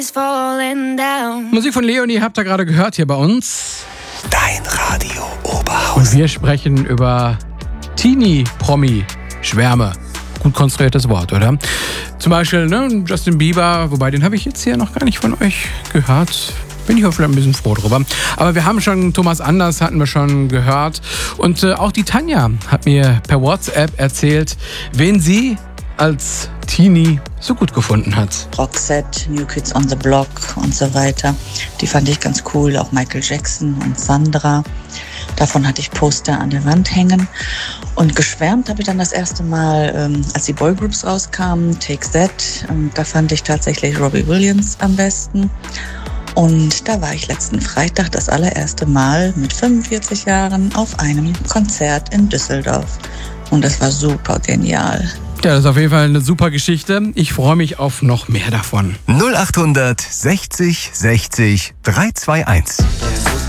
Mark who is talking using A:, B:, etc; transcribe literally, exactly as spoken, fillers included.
A: Musik von Leonie habt ihr gerade gehört hier bei uns.
B: Dein Radio Oberhausen.
A: Und wir sprechen über Teenie-Promi-Schwärme. Gut konstruiertes Wort, oder? Zum Beispiel ne, Justin Bieber, wobei den habe ich jetzt hier noch gar nicht von euch gehört. Bin ich auch vielleicht ein bisschen froh drüber. Aber wir haben schon Thomas Anders, hatten wir schon gehört. Und äh, auch die Tanja hat mir per WhatsApp erzählt, wen sie als Teenie so gut gefunden hat.
C: Roxette, New Kids on the Block und so weiter. Die fand ich ganz cool. Auch Michael Jackson und Sandra. Davon hatte ich Poster an der Wand hängen. Und geschwärmt habe ich dann das erste Mal, ähm, als die Boygroups rauskamen, Take That. Und da fand ich tatsächlich Robbie Williams am besten. Und da war ich letzten Freitag das allererste Mal mit fünfundvierzig Jahren auf einem Konzert in Düsseldorf. Und das war super genial.
A: Ja, das ist auf jeden Fall eine super Geschichte. Ich freue mich auf noch mehr davon.
B: null acht sechzig sechzig drei zwei eins